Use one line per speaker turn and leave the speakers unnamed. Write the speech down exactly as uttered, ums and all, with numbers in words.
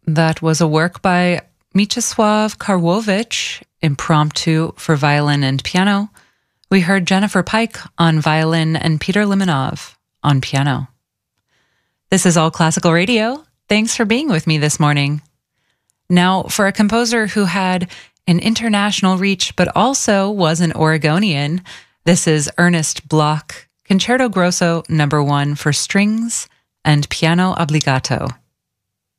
That was a work by Mieczysław Karłowicz, impromptu for violin and piano. We heard Jennifer Pike on violin and Peter Limonov on piano. This is All Classical Radio. Thanks for being with me this morning. Now, for a composer who had an international reach but also was an Oregonian, this is Ernest Bloch, Concerto Grosso number one for strings and piano obbligato.